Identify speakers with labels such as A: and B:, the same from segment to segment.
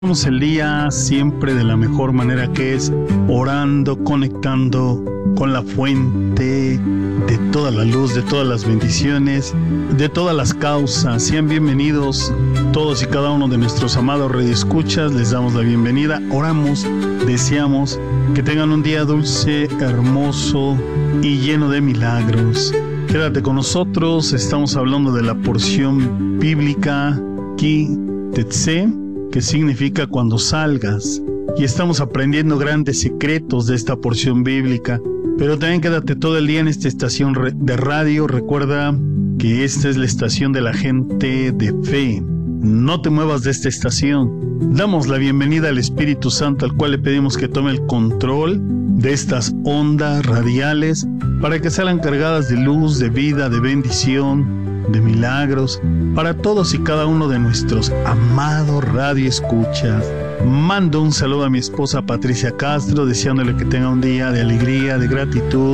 A: Empezamos el día siempre de la mejor manera, que es orando, conectando con la fuente de toda la luz, de todas las bendiciones, de todas las causas. Sean bienvenidos todos y cada uno de nuestros amados radioescuchas. Les damos la bienvenida. Oramos, deseamos que tengan un día dulce, hermoso y lleno de milagros. Quédate con nosotros. Estamos hablando de la porción bíblica Ki Tetse, que significa cuando salgas, y estamos aprendiendo grandes secretos de esta porción bíblica. Pero también quédate todo el día en esta estación de radio. Recuerda que esta es la estación de la gente de fe. No te muevas de esta estación. Damos la bienvenida al Espíritu Santo, al cual le pedimos que tome el control de estas ondas radiales para que sean cargadas de luz, de vida, de bendición, de milagros para todos y cada uno de nuestros amados radioescuchas. Mando un saludo a mi esposa Patricia Castro, deseándole que tenga un día de alegría, de gratitud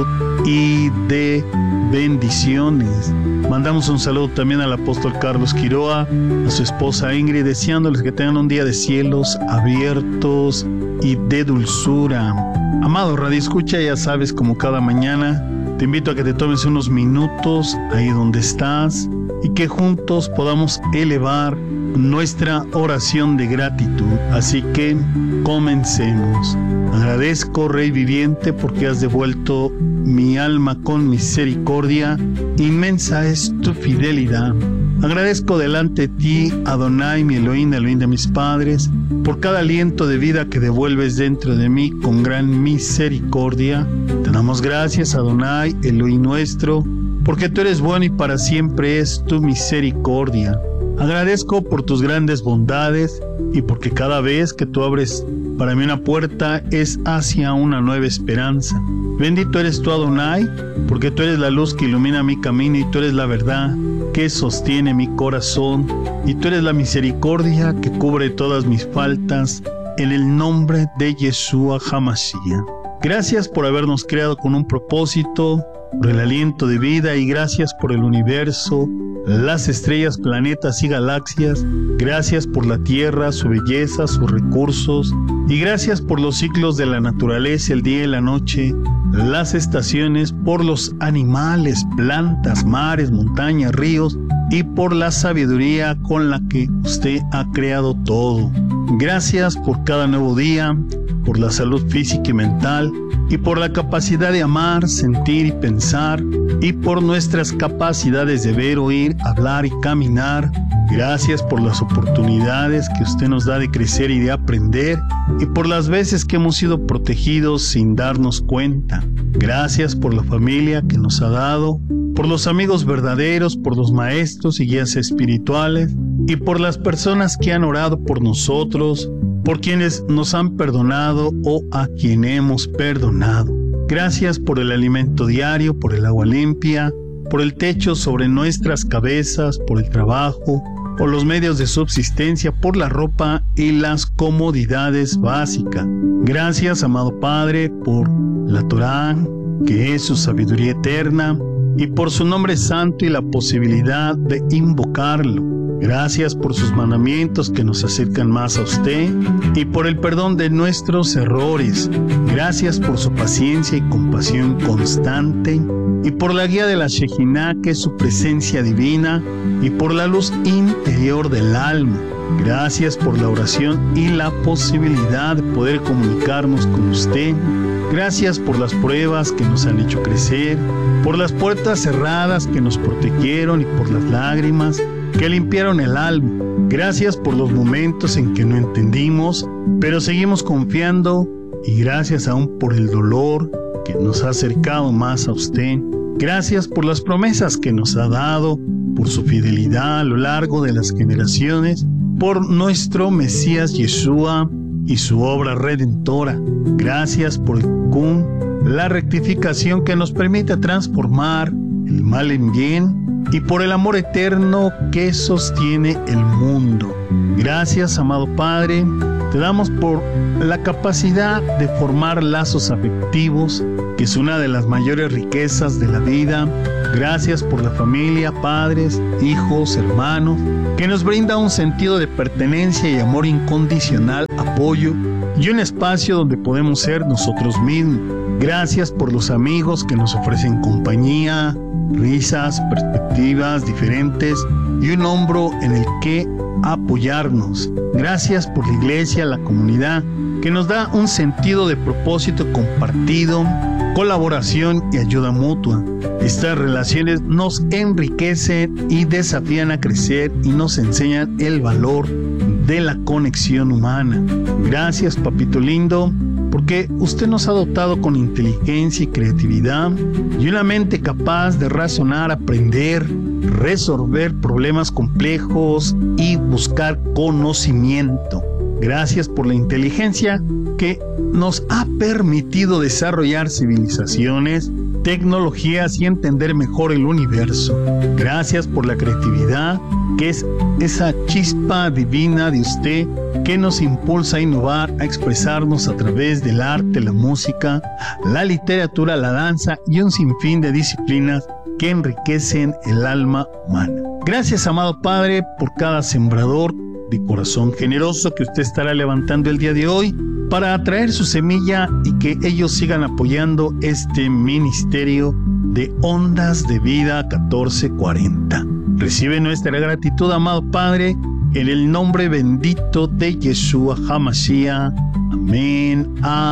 A: y de bendiciones. Mandamos un saludo también al apóstol Carlos Quiroa, a su esposa Ingrid, deseándoles que tengan un día de cielos abiertos y de dulzura. Amado radioescucha, ya sabes, como cada mañana, te invito a que te tomes unos minutos ahí donde estás y que juntos podamos elevar nuestra oración de gratitud. Así que comencemos. Agradezco, Rey viviente, porque has devuelto mi alma con misericordia. Inmensa es tu fidelidad. Agradezco delante de ti, Adonai, mi Elohim, Elohim de mis padres, por cada aliento de vida que devuelves dentro de mí con gran misericordia. Te damos gracias, Adonai, Elohim nuestro, porque tú eres bueno y para siempre es tu misericordia. Agradezco por tus grandes bondades y porque cada vez que tú abres para mí una puerta es hacia una nueva esperanza. Bendito eres tú, Adonai, porque tú eres la luz que ilumina mi camino y tú eres la verdad que sostiene mi corazón y tú eres la misericordia que cubre todas mis faltas, en el nombre de Yeshua HaMashiach. Gracias por habernos creado con un propósito, por el aliento de vida, y gracias por el universo, las estrellas, planetas y galaxias. Gracias por la tierra, su belleza, sus recursos, y gracias por los ciclos de la naturaleza, el día y la noche, las estaciones, por los animales, plantas, mares, montañas, ríos, y por la sabiduría con la que usted ha creado todo. Gracias por cada nuevo día, por la salud física y mental, y por la capacidad de amar, sentir y pensar, y por nuestras capacidades de ver, oír, hablar y caminar. Gracias por las oportunidades que usted nos da de crecer y de aprender, y por las veces que hemos sido protegidos sin darnos cuenta. Gracias por la familia que nos ha dado, por los amigos verdaderos, por los maestros y guías espirituales, y por las personas que han orado por nosotros, por quienes nos han perdonado o a quien hemos perdonado. Gracias por el alimento diario, por el agua limpia, por el techo sobre nuestras cabezas, por el trabajo, por los medios de subsistencia, por la ropa y las comodidades básicas. Gracias, amado Padre, por la Torá, que es su sabiduría eterna, y por su nombre santo y la posibilidad de invocarlo. Gracias por sus mandamientos que nos acercan más a usted y por el perdón de nuestros errores. Gracias por su paciencia y compasión constante y por la guía de la Shejinah, que es su presencia divina, y por la luz interior del alma. Gracias por la oración y la posibilidad de poder comunicarnos con usted. Gracias por las pruebas que nos han hecho crecer, por las puertas cerradas que nos protegieron y por las lágrimas que limpiaron el alma. Gracias por los momentos en que no entendimos, pero seguimos confiando, y gracias aún por el dolor que nos ha acercado más a usted. Gracias por las promesas que nos ha dado, por su fidelidad a lo largo de las generaciones, por nuestro Mesías Yeshua y su obra redentora. Gracias por el Tikkun, la rectificación que nos permite transformar el mal en bien, y por el amor eterno que sostiene el mundo. Gracias, amado Padre, Te damos por la capacidad de formar lazos afectivos, que es una de las mayores riquezas de la vida. Gracias por la familia, padres, hijos, hermanos, que nos brinda un sentido de pertenencia y amor incondicional, apoyo y un espacio donde podemos ser nosotros mismos. Gracias por los amigos que nos ofrecen compañía, risas, perspectivas diferentes y un hombro en el que apoyarnos. Gracias por la iglesia, la comunidad, que nos da un sentido de propósito compartido, colaboración y ayuda mutua. Estas relaciones nos enriquecen y desafían a crecer y nos enseñan el valor de la conexión humana. Gracias, papito lindo, porque usted nos ha dotado con inteligencia y creatividad y una mente capaz de razonar, aprender, resolver problemas complejos y buscar conocimiento. Gracias por la inteligencia que nos ha permitido desarrollar civilizaciones, tecnologías y entender mejor el universo. Gracias por la creatividad, que es esa chispa divina de usted que nos impulsa a innovar, a expresarnos a través del arte, la música, la literatura, la danza y un sinfín de disciplinas que enriquecen el alma humana. Gracias, amado Padre, por cada sembrador de corazón generoso que usted estará levantando el día de hoy para atraer su semilla y que ellos sigan apoyando este ministerio de Ondas de Vida 1440. Recibe nuestra gratitud, amado Padre, en el nombre bendito de Yeshua HaMashiach. Amén,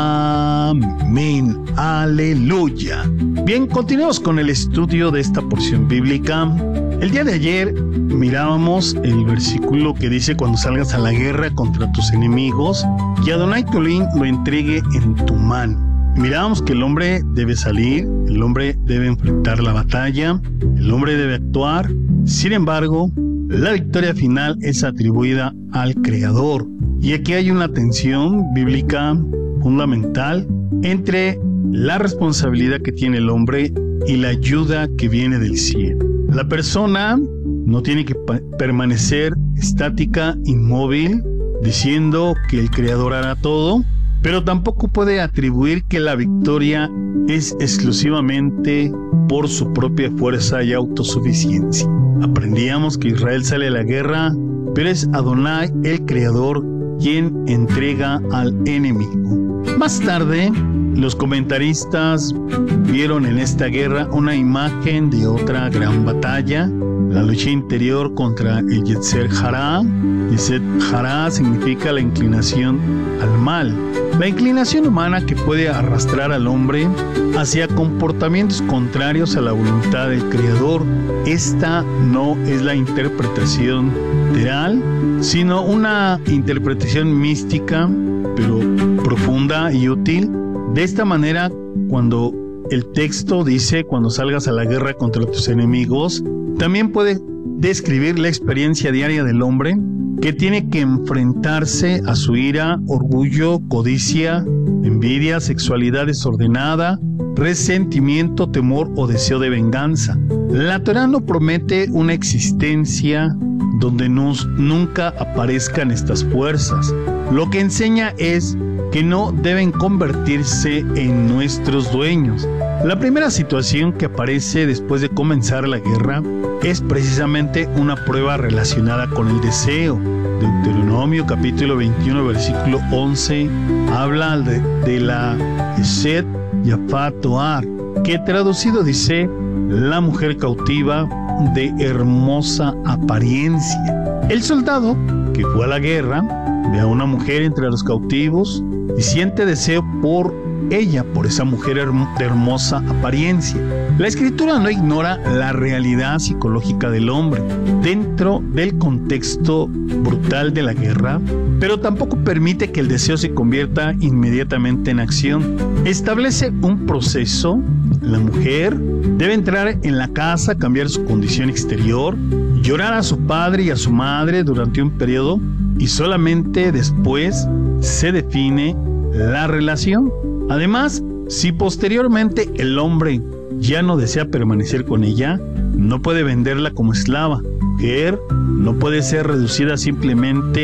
A: amén, aleluya. Bien, continuemos con el estudio de esta porción bíblica. El día de ayer mirábamos el versículo que dice: cuando salgas a la guerra contra tus enemigos, que Adonai tu Elohim lo entregue en tu mano. Mirábamos que el hombre debe salir, el hombre debe enfrentar la batalla, el hombre debe actuar. Sin embargo, la victoria final es atribuida al Creador. Y aquí hay una tensión bíblica fundamental entre la responsabilidad que tiene el hombre y la ayuda que viene del cielo. La persona no tiene que permanecer estática, inmóvil, diciendo que el Creador hará todo, pero tampoco puede atribuir que la victoria es exclusivamente por su propia fuerza y autosuficiencia. Aprendíamos que Israel sale a la guerra, pero es Adonai, el Creador, quien entrega al enemigo. Más tarde, los comentaristas vieron en esta guerra una imagen de otra gran batalla, la lucha interior contra el Yetzer Hará. Yetzer Hará significa la inclinación al mal, la inclinación humana que puede arrastrar al hombre hacia comportamientos contrarios a la voluntad del Creador. Esta no es la interpretación literal, sino una interpretación mística, pero profunda y útil. De esta manera, cuando el texto dice: cuando salgas a la guerra contra tus enemigos, también puede describir la experiencia diaria del hombre, que tiene que enfrentarse a su ira, orgullo, codicia, envidia, sexualidad desordenada, resentimiento, temor o deseo de venganza. La Torá no promete una existencia donde nunca aparezcan estas fuerzas. Lo que enseña es que no deben convertirse en nuestros dueños. La primera situación que aparece después de comenzar la guerra es precisamente una prueba relacionada con el deseo. Deuteronomio capítulo 21 versículo 11 habla de la Eshet Yafat Toar, que traducido dice: la mujer cautiva de hermosa apariencia. El soldado que fue a la guerra ve a una mujer entre los cautivos y siente deseo por ella, por esa mujer de hermosa apariencia. La escritura no ignora la realidad psicológica del hombre dentro del contexto brutal de la guerra, pero tampoco permite que el deseo se convierta inmediatamente en acción. Establece un proceso. La mujer debe entrar en la casa, cambiar su condición exterior, llorar a su padre y a su madre durante un periodo, y solamente después se define la relación. Además, si posteriormente el hombre ya no desea permanecer con ella, no puede venderla como esclava. Mujer no puede ser reducida simplemente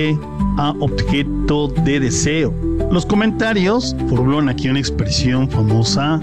A: a objeto de deseo. Los comentarios formulan aquí una expresión famosa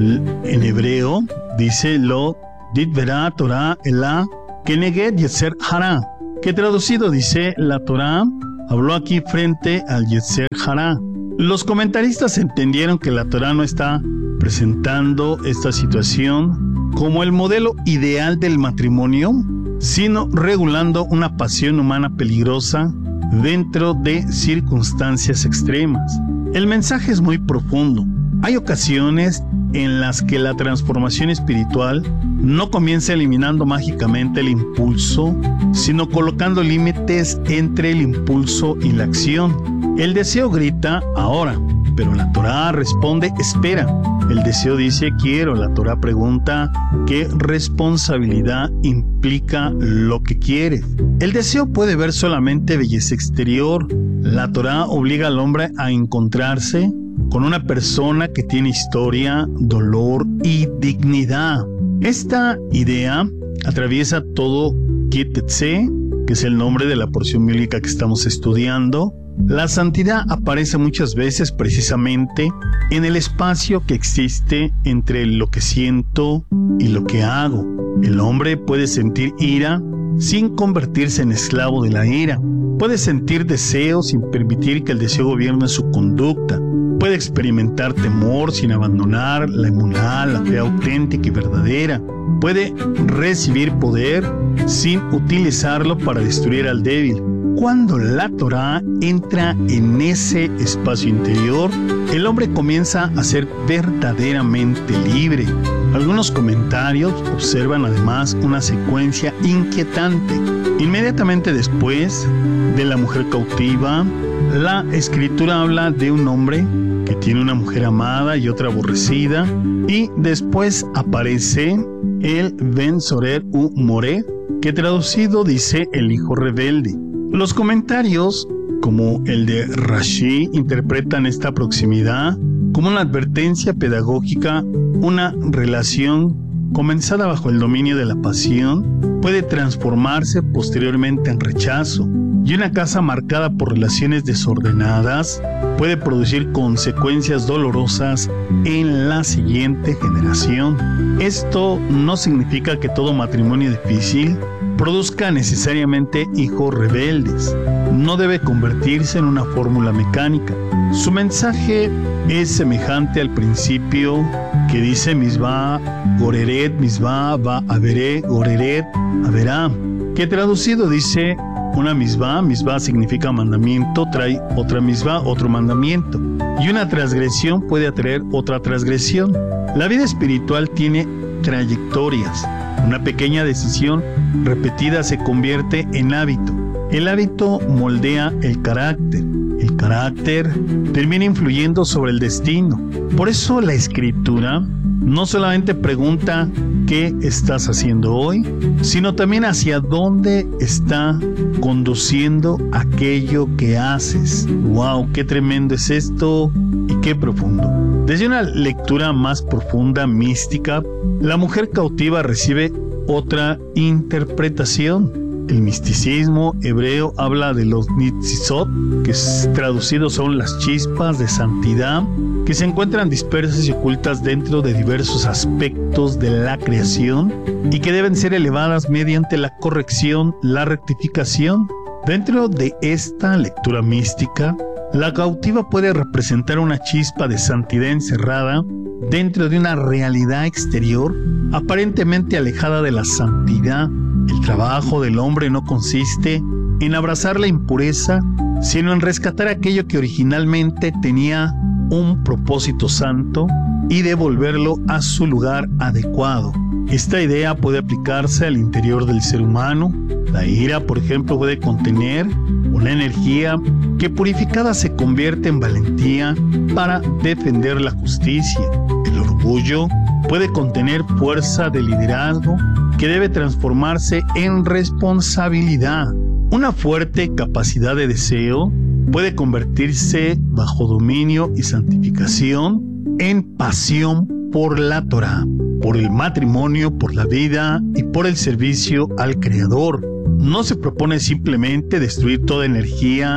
A: en hebreo. Dice lo ditvera Torah Ela Keneged Yetzer Hara, que traducido dice: la Torah habló aquí frente al Yetzer Hara. Los comentaristas entendieron que la Torah no está presentando esta situación como el modelo ideal del matrimonio, sino regulando una pasión humana peligrosa dentro de circunstancias extremas. El mensaje es muy profundo. Hay ocasiones en las que la transformación espiritual no comienza eliminando mágicamente el impulso, sino colocando límites entre el impulso y la acción. El deseo grita ahora, pero la Torah responde espera. El deseo dice quiero, la Torah pregunta qué responsabilidad implica lo que quieres. El deseo puede ver solamente belleza exterior. La Torah obliga al hombre a encontrarse con una persona que tiene historia, dolor y dignidad. Esta idea atraviesa todo Kitetse, que es el nombre de la porción bíblica que estamos estudiando. La santidad aparece muchas veces precisamente en el espacio que existe entre lo que siento y lo que hago. El hombre puede sentir ira sin convertirse en esclavo de la ira. Puede sentir deseo sin permitir que el deseo gobierne su conducta. Puede experimentar temor sin abandonar la emuná, la fe auténtica y verdadera. Puede recibir poder sin utilizarlo para destruir al débil. Cuando la Torah entra en ese espacio interior, el hombre comienza a ser verdaderamente libre. Algunos comentarios observan además una secuencia inquietante. Inmediatamente después de la mujer cautiva, la escritura habla de un hombre que tiene una mujer amada y otra aborrecida, y después aparece el Ben Sorer u More, que traducido dice el hijo rebelde. Los comentarios, como el de Rashi, interpretan esta proximidad como una advertencia pedagógica. Una relación comenzada bajo el dominio de la pasión puede transformarse posteriormente en rechazo, y una casa marcada por relaciones desordenadas puede producir consecuencias dolorosas en la siguiente generación. Esto no significa que todo matrimonio difícil produzca necesariamente hijos rebeldes. No debe convertirse en una fórmula mecánica. Su mensaje es semejante al principio que dice Misvah Goreret, Misvah va Averé, Goreret Averá, que traducido dice una misvah significa mandamiento, trae otra misvah, otro mandamiento, y una transgresión puede atraer otra transgresión. La vida espiritual tiene trayectorias. Una pequeña decisión repetida se convierte en hábito. El hábito moldea el carácter. El carácter termina influyendo sobre el destino. Por eso la escritura no solamente pregunta qué estás haciendo hoy, sino también hacia dónde está conduciendo aquello que haces. ¡Wow! ¡Qué tremendo es esto! Y qué profundo. Desde una lectura más profunda, mística, la mujer cautiva recibe otra interpretación. El misticismo hebreo habla de los nitzizot, que traducidos son las chispas de santidad, que se encuentran dispersas y ocultas dentro de diversos aspectos de la creación y que deben ser elevadas mediante la corrección, la rectificación. Dentro de esta lectura mística, la cautiva puede representar una chispa de santidad encerrada dentro de una realidad exterior aparentemente alejada de la santidad. El trabajo del hombre no consiste en abrazar la impureza, sino en rescatar aquello que originalmente tenía un propósito santo y devolverlo a su lugar adecuado. Esta idea puede aplicarse al interior del ser humano. La ira, por ejemplo, puede contener una energía que purificada se convierte en valentía para defender la justicia. El orgullo puede contener fuerza de liderazgo que debe transformarse en responsabilidad. Una fuerte capacidad de deseo puede convertirse, bajo dominio y santificación, en pasión por la Torah, por el matrimonio, por la vida y por el servicio al Creador. No se propone simplemente destruir toda energía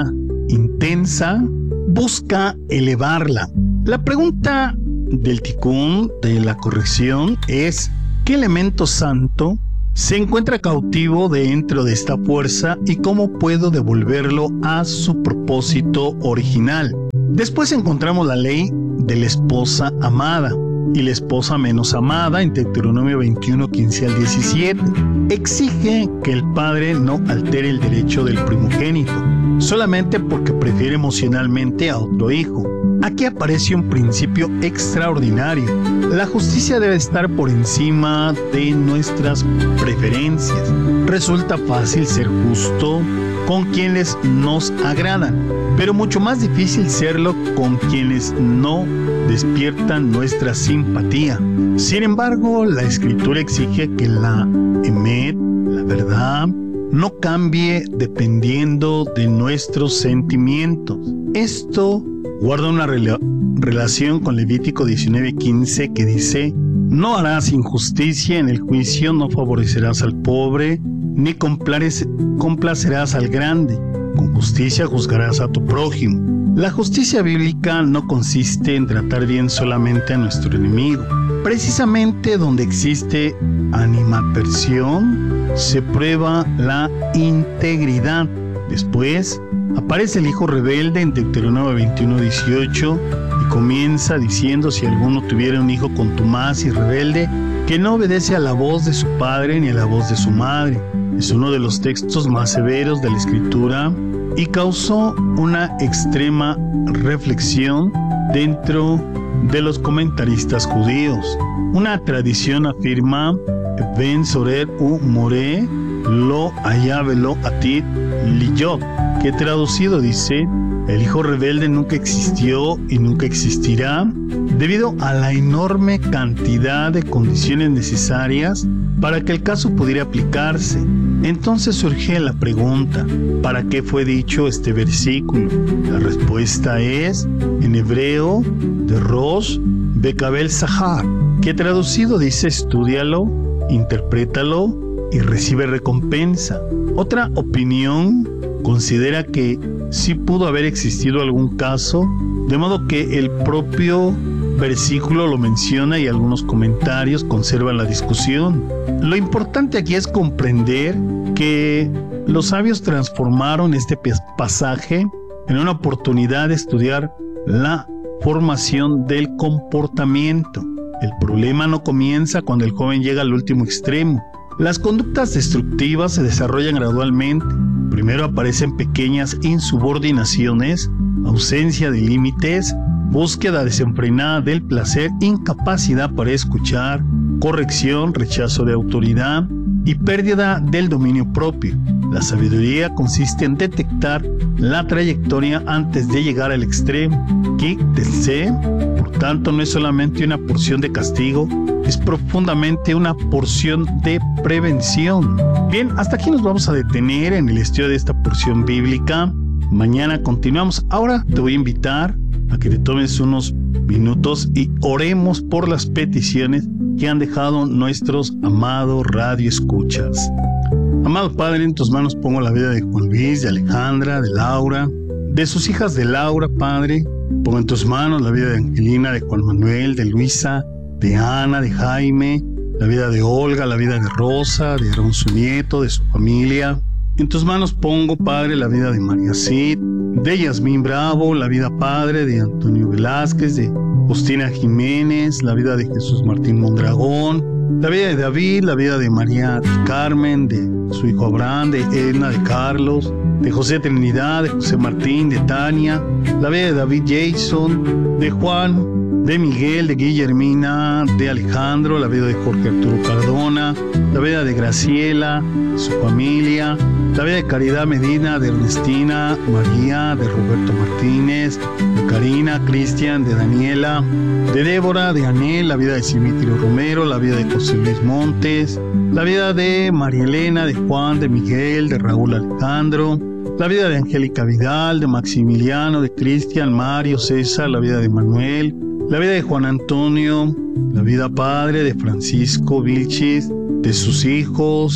A: intensa, busca elevarla. La pregunta del Tikkun, de la corrección, es: ¿qué elemento santo se encuentra cautivo dentro de esta fuerza y cómo puedo devolverlo a su propósito original? Después encontramos la ley de la esposa amada y la esposa menos amada en Deuteronomio 21, 15 al 17. Exige que el padre no altere el derecho del primogénito solamente porque prefiere emocionalmente a otro hijo. Aquí aparece un principio extraordinario. La justicia debe estar por encima de nuestras preferencias. Resulta fácil ser justo con quienes nos agradan, pero mucho más difícil serlo con quienes no despiertan nuestra simpatía. Sin embargo, la Escritura exige que la emet, la verdad, no cambie dependiendo de nuestros sentimientos. Esto guarda una relación con Levítico 19:15 que dice: no harás injusticia en el juicio, no favorecerás al pobre, ni complacerás al grande. Con justicia juzgarás a tu prójimo. La justicia bíblica no consiste en tratar bien solamente a nuestro enemigo. Precisamente donde existe animadversión, se prueba la integridad. Después aparece el hijo rebelde en Deuteronomio 21:18 y comienza diciendo: si alguno tuviera un hijo contumaz y rebelde, que no obedece a la voz de su padre ni a la voz de su madre. Es uno de los textos más severos de la Escritura y causó una extrema reflexión dentro de los comentaristas judíos. Una tradición afirma: Ben Sorer u More lo hayávelo atit liyot, que traducido dice: el hijo rebelde nunca existió y nunca existirá, debido a la enorme cantidad de condiciones necesarias para que el caso pudiera aplicarse. Entonces surge la pregunta: ¿para qué fue dicho este versículo? La respuesta es, en hebreo, de Rosh Bekabel Sahar, que traducido dice: estúdialo, interprétalo y recibe recompensa. Otra opinión considera que sí pudo haber existido algún caso, de modo que el propio versículo lo menciona y algunos comentarios conservan la discusión. Lo importante aquí es comprender que los sabios transformaron este pasaje en una oportunidad de estudiar la formación del comportamiento. El problema no comienza cuando el joven llega al último extremo. Las conductas destructivas se desarrollan gradualmente. Primero aparecen pequeñas insubordinaciones, ausencia de límites, búsqueda desenfrenada del placer, incapacidad para escuchar, corrección, rechazo de autoridad y pérdida del dominio propio. La sabiduría consiste en detectar la trayectoria antes de llegar al extremo. Quítese, por tanto, no es solamente una porción de castigo, es profundamente una porción de prevención. Bien, hasta aquí nos vamos a detener en el estudio de esta porción bíblica. Mañana continuamos. Ahora te voy a invitar a que te tomes unos minutos y oremos por las peticiones que han dejado nuestros amados radioescuchas. Amado Padre, en tus manos pongo la vida de Juan Luis, de Alejandra, de Laura, de sus hijas de Laura, Padre. Pongo en tus manos la vida de Angelina, de Juan Manuel, de Luisa, de Ana, de Jaime, la vida de Olga, la vida de Rosa, de Aarón su nieto, de su familia. En tus manos pongo, Padre, la vida de María Cid, de Yasmín Bravo, la vida, Padre, de Antonio Velázquez, de Justina Jiménez, la vida de Jesús Martín Mondragón, la vida de David, la vida de María Carmen, de su hijo Abraham, de Edna, de Carlos, de José Trinidad, de José Martín, de Tania, la vida de David Jason, de Juan, de Miguel, de Guillermina, de Alejandro, la vida de Jorge Arturo Cardona, la vida de Graciela, de su familia, la vida de Caridad Medina, de Ernestina, María, de Roberto Martínez, de Karina, Cristian, de Daniela, de Débora, de Anel, la vida de Simitrio Romero, la vida de José Luis Montes, la vida de María Elena, de Juan, de Miguel, de Raúl Alejandro, la vida de Angélica Vidal, de Maximiliano, de Cristian, Mario, César, la vida de Manuel, la vida de Juan Antonio, la vida, Padre, de Francisco Vilchis, de sus hijos,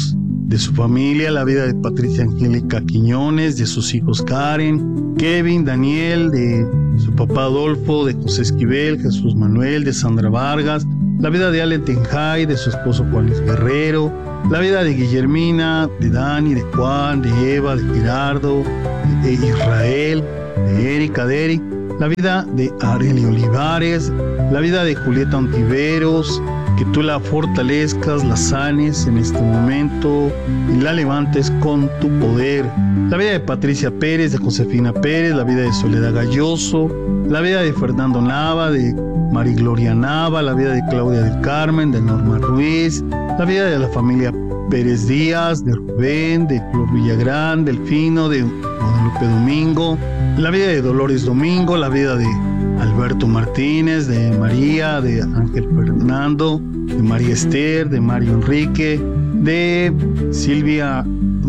A: de su familia, la vida de Patricia Angélica Quiñones, de sus hijos Karen, Kevin, Daniel, de su papá Adolfo, de José Esquivel, Jesús Manuel, de Sandra Vargas, la vida de Allen Tenjay, de su esposo Juan Luis Guerrero, la vida de Guillermina, de Dani, de Juan, de Eva, de Gerardo, de Israel, de Erika, de Eric, la vida de Arely Olivares, la vida de Julieta Ontiveros, que tú la fortalezcas, la sanes en este momento y la levantes con tu poder. La vida de Patricia Pérez, de Josefina Pérez, la vida de Soledad Galloso, la vida de Fernando Nava, de Mari Gloria Nava, la vida de Claudia del Carmen, de Norma Ruiz, la vida de la familia Pérez Díaz, de Rubén, de Flor Villagrán, Delfino, de Guadalupe Domingo, la vida de Dolores Domingo, la vida de Alberto Martínez, de María, de Ángel Fernando, de María Esther, de Mario Enrique, de Silvia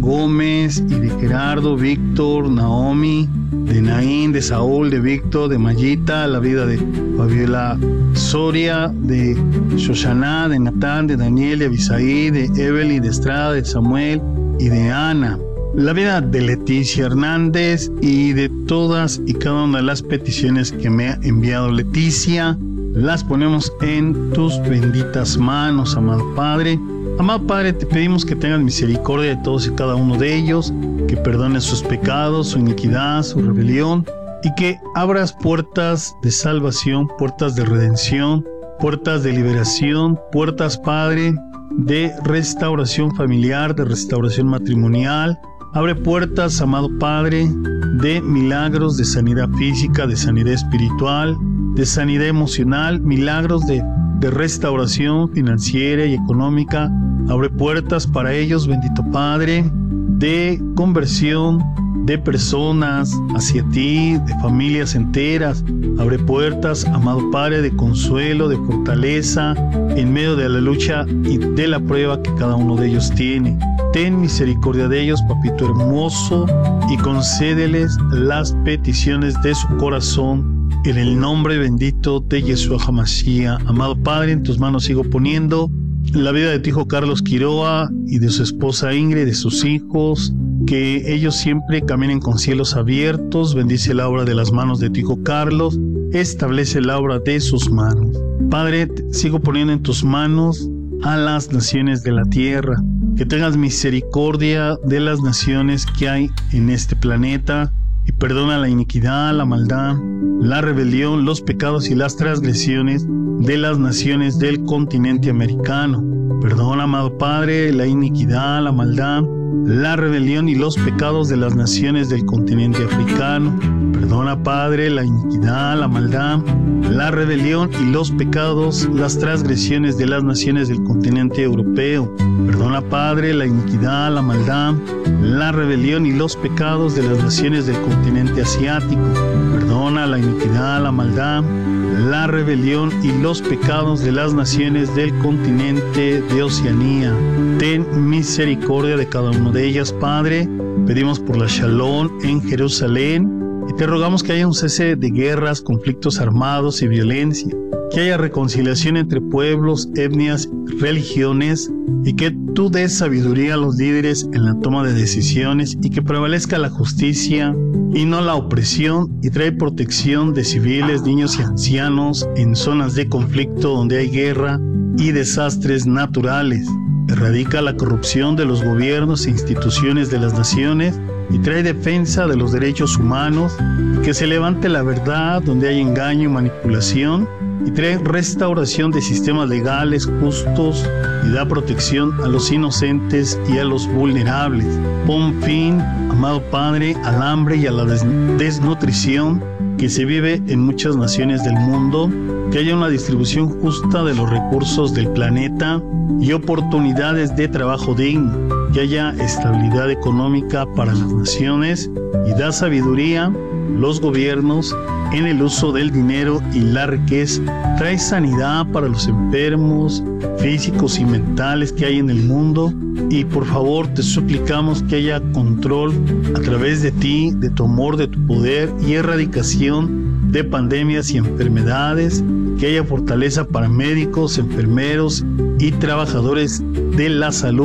A: Gómez y de Gerardo, Víctor, Naomi, de Naín, de Saúl, de Víctor, de Mayita, la vida de Fabiola Soria, de Shoshana, de Natán, de Daniel, de Abisaí, de Evelyn, de Estrada, de Samuel y de Ana. La vida de Leticia Hernández y de todas y cada una de las peticiones que me ha enviado Leticia, las ponemos en tus benditas manos, amado Padre. Amado Padre, te pedimos que tengas misericordia de todos y cada uno de ellos, que perdones sus pecados, su iniquidad, su rebelión, y que abras puertas de salvación, puertas de redención, puertas de liberación, puertas, Padre, de restauración familiar, de restauración matrimonial. Abre puertas, amado Padre, de milagros de sanidad física, de sanidad espiritual, de sanidad emocional, milagros de restauración financiera y económica. Abre puertas para ellos, bendito Padre, de conversión de personas hacia ti, de familias enteras. Abre puertas, amado Padre, de consuelo, de fortaleza en medio de la lucha y de la prueba que cada uno de ellos tiene. Ten misericordia de ellos, papito hermoso, y concédeles las peticiones de su corazón en el nombre bendito de Yeshua HaMashiach. Amado Padre, en tus manos sigo poniendo la vida de tu hijo Carlos Quiroa y de su esposa Ingrid, de sus hijos, que ellos siempre caminen con cielos abiertos. Bendice la obra de las manos de tu hijo Carlos, establece la obra de sus manos. Padre, sigo poniendo en tus manos a las naciones de la tierra, que tengas misericordia de las naciones que hay en este planeta y perdona la iniquidad, la maldad, la rebelión, los pecados y las transgresiones de las naciones del continente americano. Perdona, amado Padre, la iniquidad, la maldad, la rebelión y los pecados de las naciones del continente africano. Perdona, Padre, la iniquidad, la maldad, la rebelión y los pecados, las transgresiones de las naciones del continente europeo. Perdona, Padre, la iniquidad, la maldad, la rebelión y los pecados de las naciones del continente asiático. Perdona la iniquidad, la maldad, la rebelión y los pecados de las naciones del continente de Oceanía. Ten misericordia de cada una de ellas, Padre. Pedimos por la Shalom en Jerusalén y te rogamos que haya un cese de guerras, conflictos armados y violencia, que haya reconciliación entre pueblos, etnias, religiones, y que tú des sabiduría a los líderes en la toma de decisiones y que prevalezca la justicia y no la opresión, y trae protección de civiles, niños y ancianos en zonas de conflicto donde hay guerra y desastres naturales. Erradica la corrupción de los gobiernos e instituciones de las naciones y trae defensa de los derechos humanos, y que se levante la verdad donde hay engaño y manipulación, y trae restauración de sistemas legales justos y da protección a los inocentes y a los vulnerables. Pon fin, amado Padre, al hambre y a la desnutrición que se vive en muchas naciones del mundo, que haya una distribución justa de los recursos del planeta y oportunidades de trabajo digno, que haya estabilidad económica para las naciones y da sabiduría a los gobiernos en el uso del dinero y la riqueza. Trae sanidad para los enfermos físicos y mentales que hay en el mundo, y por favor te suplicamos que haya control a través de ti, de tu amor, de tu poder y erradicación de pandemias y enfermedades, que haya fortaleza para médicos, enfermeros y trabajadores de la salud,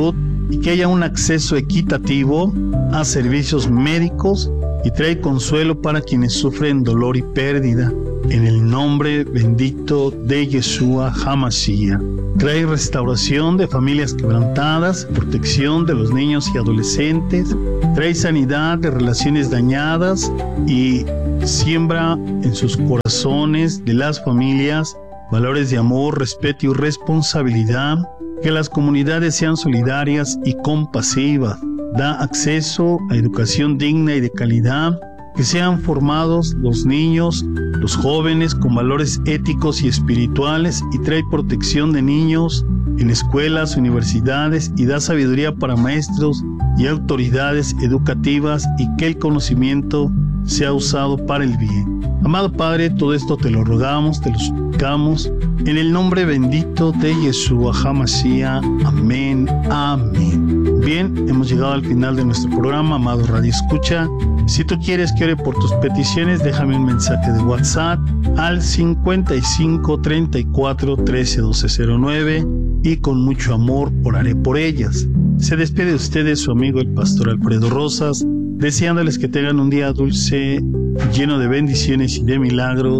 A: y que haya un acceso equitativo a servicios médicos y trae consuelo para quienes sufren dolor y pérdida. En el nombre bendito de Yeshua HaMashiach. Trae restauración de familias quebrantadas, protección de los niños y adolescentes, trae sanidad de relaciones dañadas y siembra en sus corazones de las familias valores de amor, respeto y responsabilidad, que las comunidades sean solidarias y compasivas, da acceso a educación digna y de calidad, que sean formados los niños, los jóvenes con valores éticos y espirituales y trae protección de niños en escuelas, universidades y da sabiduría para maestros y autoridades educativas y que el conocimiento sea usado para el bien. Amado Padre, todo esto te lo rogamos, te lo suplicamos en el nombre bendito de Yeshua HaMashiach. Amén, amén. Bien, hemos llegado al final de nuestro programa, amado Radio Escucha. Si tú quieres que ore por tus peticiones, déjame un mensaje de WhatsApp al 55 34 13 12 09 y con mucho amor oraré por ellas. Se despide de ustedes su amigo el pastor Alfredo Rosas, deseándoles que tengan un día dulce, lleno de bendiciones y de milagros.